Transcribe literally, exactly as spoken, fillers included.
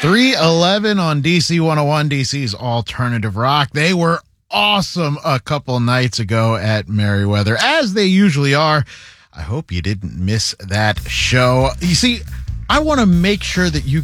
three eleven on D C one oh one, D C's alternative rock. They were awesome a couple nights ago at Merriweather, as they usually are. I hope you didn't miss that show. You see, I want to make sure that you